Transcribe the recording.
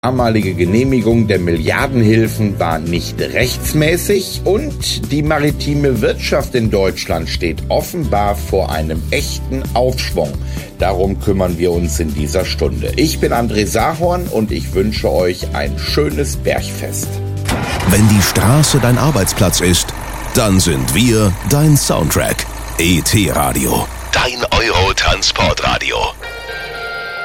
damalige Genehmigung der Milliardenhilfen war nicht rechtsmäßig und die maritime Wirtschaft in Deutschland steht offenbar vor einem echten Aufschwung. Darum kümmern wir uns in dieser Stunde. Ich bin André Sahorn und ich wünsche euch ein schönes Bergfest. Wenn die Straße dein Arbeitsplatz ist, dann sind wir dein Soundtrack. ET Radio, dein Euro-Transportradio.